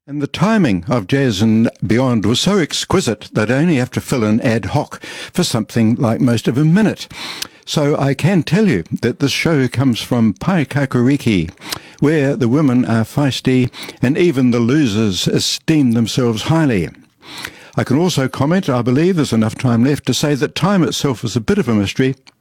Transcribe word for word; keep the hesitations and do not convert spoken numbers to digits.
And the timing of Jazz and Beyond was so exquisite that I only have to fill in ad hoc for something like most of a minute. So I can tell you that this show comes from Paekakariki, where the women are feisty and even the losers esteem themselves highly. I can also comment, I believe there's enough time left to say that time itself is a bit of a mystery,